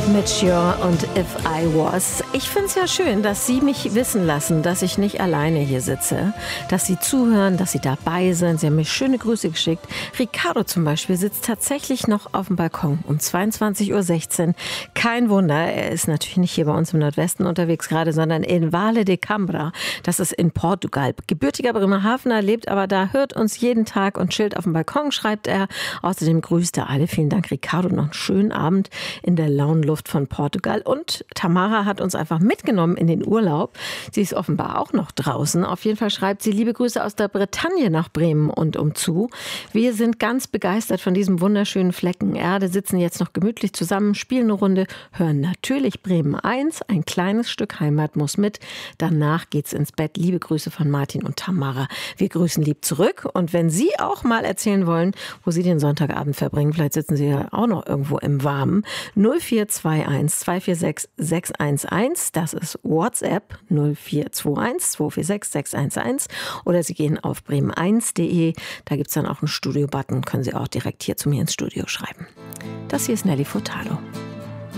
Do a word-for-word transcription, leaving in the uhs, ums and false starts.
Mature und If I Was. Ich finde es ja schön, dass Sie mich wissen lassen, dass ich nicht alleine hier sitze, dass Sie zuhören, dass Sie dabei sind. Sie haben mir schöne Grüße geschickt. Ricardo zum Beispiel sitzt tatsächlich noch auf dem Balkon um zweiundzwanzig Uhr sechzehn. Kein Wunder, er ist natürlich nicht hier bei uns im Nordwesten unterwegs gerade, sondern in Vale de Cambra. Das ist in Portugal. Gebürtiger Bremerhavener, lebt aber da, hört uns jeden Tag und chillt auf dem Balkon, schreibt er. Außerdem grüßt er alle. Vielen Dank, Ricardo. Noch einen schönen Abend in der lauen Luft von Portugal. Und Tamara hat uns einfach mitgenommen in den Urlaub. Sie ist offenbar auch noch draußen. Auf jeden Fall schreibt sie liebe Grüße aus der Bretagne nach Bremen und umzu. Wir sind ganz begeistert von diesem wunderschönen Flecken Erde, sitzen jetzt noch gemütlich zusammen, spielen eine Runde, hören natürlich Bremen eins. Ein kleines Stück Heimat muss mit. Danach geht's ins Bett. Liebe Grüße von Martin und Tamara. Wir grüßen lieb zurück. Und wenn Sie auch mal erzählen wollen, wo Sie den Sonntagabend verbringen, vielleicht sitzen Sie ja auch noch irgendwo im Warmen. null vier zwei eins zwei vier sechs sechs eins eins, das ist WhatsApp null vier zwei eins zwei vier sechs sechs eins eins, oder Sie gehen auf bremen eins punkt de, da gibt es dann auch einen Studio-Button, können Sie auch direkt hier zu mir ins Studio schreiben. Das hier ist Nelly Furtado.